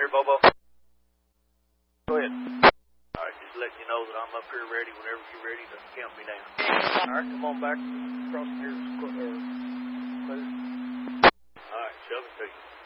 Bobo. Go ahead. All right, just letting you know that I'm up here ready whenever you're ready to count me down. All right, come on back across here. Clear. All right, shove it to you.